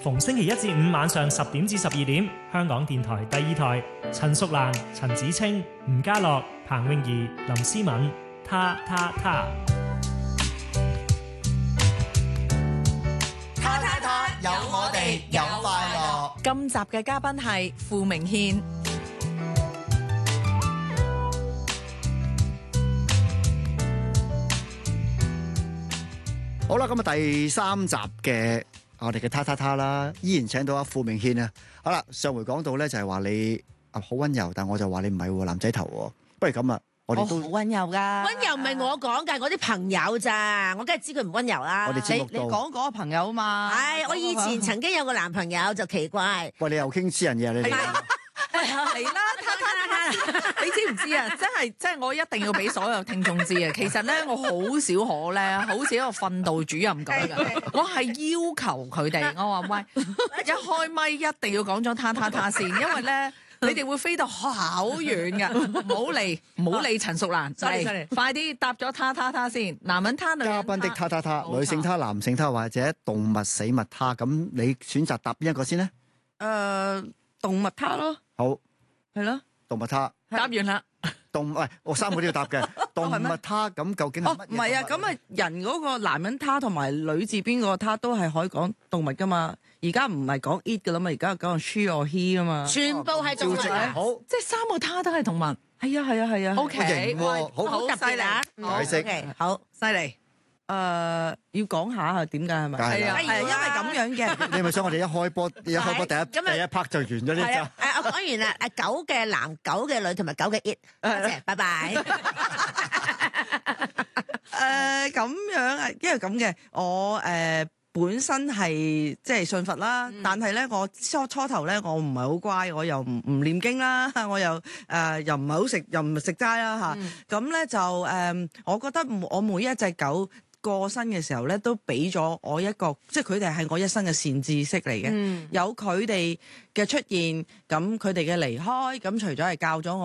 逢星期一至五晚上10點至12點，香港電台第2台，陳淑蘭、陳子清、吳家樂、彭詠儀、林思敏，他。 有我哋，有快樂。 今集嘅嘉賓係傅明憲。 好啦，咁啊第3集嘅我哋嘅他啦，依然請到阿傅明憲啊。好啦，上回講到咧就係話你好溫柔，但我就話你唔係喎，男仔頭喎。不如咁啊，我哋都好溫柔噶， 溫柔唔係我講㗎，我啲朋友咋，我梗係知佢唔溫柔啦。 我哋節目你講嗰個朋友嘛？ 係我以前曾經有個男朋友就奇怪。 喂，你又傾私人嘢你哋？ 嚟啦，你知唔知啊？真係我一定要俾所有聽眾知啊！其實咧，我好少可咧，好似一個訓導主任咁嘅。我係要求佢哋，我話喂，一開咪一定要講咗他先，因為咧你哋會飛到好遠㗎。唔好理陳淑蘭，嚟快啲答咗他先。男人他，女人他。 嘉賓的他，女性他，男性他，或者動物死物他，咁你選擇答邊一個先呢？ 動物他咯， 好， 係咯， 動物他。 答完啦。 喂，我3個都要答嘅。動物他咁究竟係乜嘢？ 唔係啊，咁啊人嗰個男人他同埋女字邊個他都係可以講動物噶嘛。而家唔係講 it 噶啦嘛，而家講 she or he 啊嘛。 全部係動物。 好， 即係3個他都係動物。 係啊。 OK， 好特別啊！ 解釋。 好犀利。 要講下點解係咪？ 係啊， 係因為咁樣嘅。 你係咪想我哋一開波第一 part 就完咗呢集？ 我講完啦。狗嘅男、狗嘅女同埋狗嘅 it。多謝，拜拜。 咁樣啊，因為咁嘅，我本身係即係信佛啦，但係咧我初頭咧我唔係好乖，我又唔念經啦，我又又唔係好食，又唔食齋啦嚇。咁咧就我覺得我每一隻狗過身嘅時候咧，都俾咗我一個，即係佢哋係我一生嘅善知識嚟嘅。有佢哋嘅出現，咁佢哋嘅離開，咁除咗係教咗我。